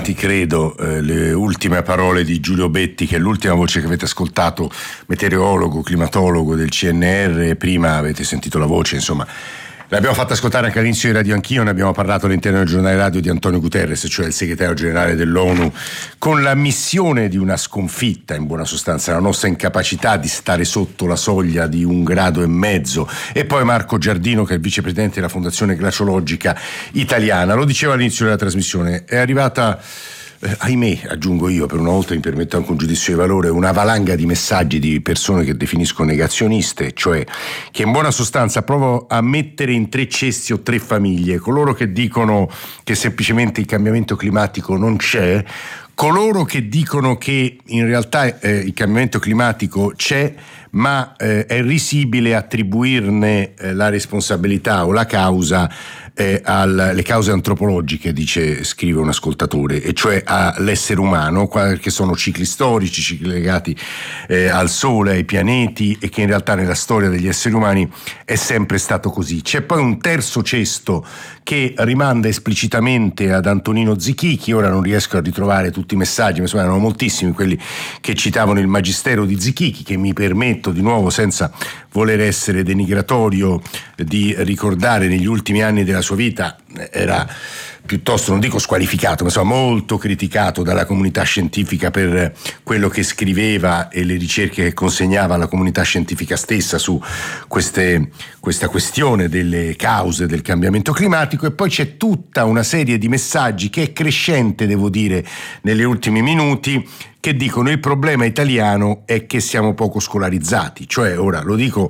ti credo, le ultime parole di Giulio Betti, che è l'ultima voce che avete ascoltato, meteorologo, climatologo del CNR, prima avete sentito la voce, insomma, l'abbiamo fatta ascoltare anche all'inizio di Radio Anch'io, ne abbiamo parlato all'interno del giornale radio di Antonio Guterres, cioè il segretario generale dell'ONU, con l'ammissione di una sconfitta, in buona sostanza, la nostra incapacità di stare sotto la soglia di 1,5 gradi, e poi Marco Giardino, che è il vicepresidente della Fondazione Glaciologica Italiana, lo diceva all'inizio della trasmissione, è arrivata... ahimè, aggiungo io, per una volta mi permetto anche un giudizio di valore, una valanga di messaggi di persone che definisco negazioniste, cioè che in buona sostanza provo a mettere in 3 cesti o 3 famiglie: coloro che dicono che semplicemente il cambiamento climatico non c'è, coloro che dicono che in realtà il cambiamento climatico c'è, ma è risibile attribuirne la responsabilità o la causa alle cause antropologiche, scrive un ascoltatore, e cioè all'essere umano, che sono cicli storici, cicli legati al Sole, ai pianeti, e che in realtà nella storia degli esseri umani è sempre stato così. C'è poi un terzo cesto che rimanda esplicitamente ad Antonino Zichichi. Ora non riesco a ritrovare tutti i messaggi, ma erano moltissimi quelli che citavano il magistero di Zichichi, che mi permetto di nuovo, senza voler essere denigratorio, di ricordare. Negli ultimi anni della sua vita era piuttosto, non dico squalificato, ma insomma molto criticato dalla comunità scientifica per quello che scriveva e le ricerche che consegnava alla comunità scientifica stessa su questa questione delle cause del cambiamento climatico. E poi c'è tutta una serie di messaggi che è crescente, devo dire, negli ultimi minuti, che dicono: il problema italiano è che siamo poco scolarizzati. Cioè, ora lo dico,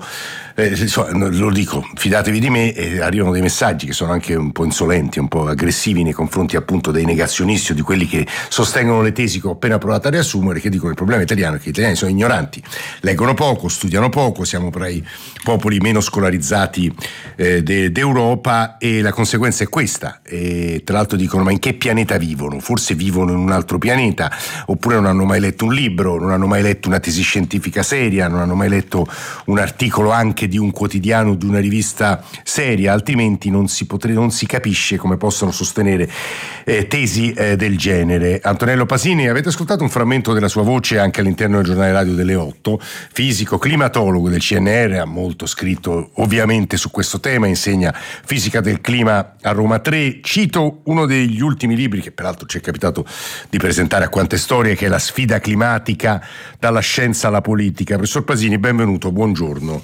fidatevi di me, arrivano dei messaggi che sono anche un po' insolenti, un po' aggressivi nei confronti appunto dei negazionisti o di quelli che sostengono le tesi che ho appena provato a riassumere, che dicono: il problema italiano è che gli italiani sono ignoranti, leggono poco, studiano poco, siamo tra i popoli meno scolarizzati d'Europa, e la conseguenza è questa. E tra l'altro dicono: ma in che pianeta vivono? Forse vivono in un altro pianeta, oppure non hanno mai letto un libro, non hanno mai letto una tesi scientifica seria, non hanno mai letto un articolo anche di un quotidiano, di una rivista seria, altrimenti non si capisce come possono sostenere tesi del genere. Antonello Pasini, avete ascoltato un frammento della sua voce anche all'interno del giornale radio delle 8, fisico, climatologo del CNR, ha molto scritto ovviamente su questo tema, insegna fisica del clima a Roma 3. Cito uno degli ultimi libri che peraltro ci è capitato di presentare a Quante Storie, che è La sfida climatica, dalla scienza alla politica. Professor Pasini, benvenuto, buongiorno.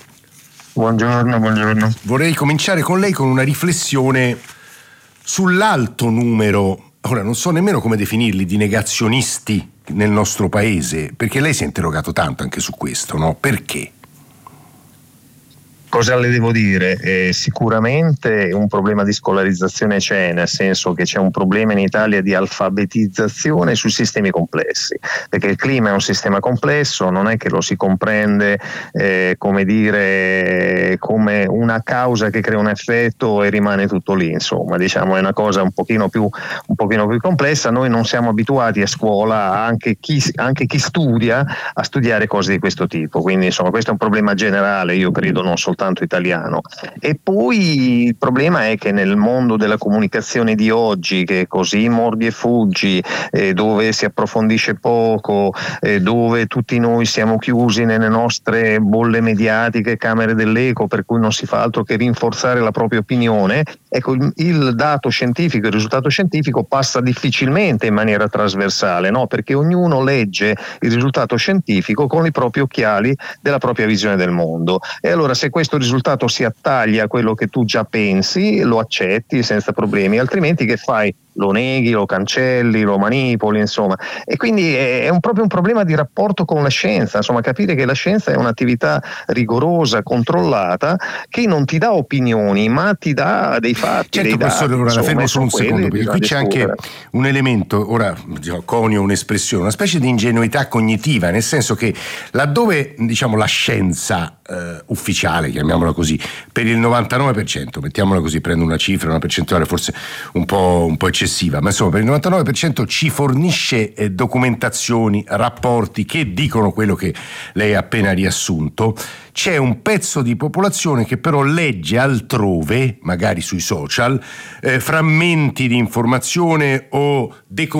Buongiorno. Vorrei cominciare con lei con una riflessione sull'alto numero, ora non so nemmeno come definirli, di negazionisti nel nostro paese, perché lei si è interrogato tanto anche su questo, no? Perché? Cosa le devo dire? Sicuramente un problema di scolarizzazione c'è, nel senso che c'è un problema in Italia di alfabetizzazione sui sistemi complessi, perché il clima è un sistema complesso, non è che lo si comprende come una causa che crea un effetto e rimane tutto lì, insomma, diciamo è una cosa un pochino più complessa. Noi non siamo abituati a scuola, anche chi studia, a studiare cose di questo tipo, quindi insomma questo è un problema generale, io credo non soltanto italiano. E poi il problema è che nel mondo della comunicazione di oggi, che è così mordi e fuggi, dove si approfondisce poco, dove tutti noi siamo chiusi nelle nostre bolle mediatiche, camere dell'eco, per cui non si fa altro che rinforzare la propria opinione, ecco, il dato scientifico, il risultato scientifico passa difficilmente in maniera trasversale, no? Perché ognuno legge il risultato scientifico con i propri occhiali della propria visione del mondo, e allora se questo risultato si attaglia a quello che tu già pensi, lo accetti senza problemi, altrimenti che fai? Lo neghi, lo cancelli, lo manipoli, insomma. E quindi è proprio un problema di rapporto con la scienza, insomma, capire che la scienza è un'attività rigorosa, controllata, che non ti dà opinioni, ma ti dà dei fatti, certo, dei dati. Ora la fermo solo un secondo, perché qui c'è anche un elemento, ora conio un'espressione, una specie di ingenuità cognitiva, nel senso che laddove, diciamo, la scienza ufficiale, chiamiamola così, per il 99%, mettiamola così, prendo una cifra, una percentuale forse un po' eccessiva, ma insomma per il 99% ci fornisce documentazioni, rapporti che dicono quello che lei ha appena riassunto. C'è un pezzo di popolazione che però legge altrove, magari sui social, frammenti di informazione o